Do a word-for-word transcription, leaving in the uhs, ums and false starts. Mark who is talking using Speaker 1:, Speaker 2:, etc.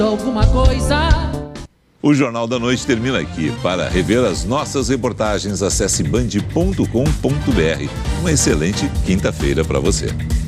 Speaker 1: alguma coisa.
Speaker 2: O Jornal da Noite termina aqui. Para rever as nossas reportagens, acesse band ponto com ponto br. Uma excelente quinta-feira para você.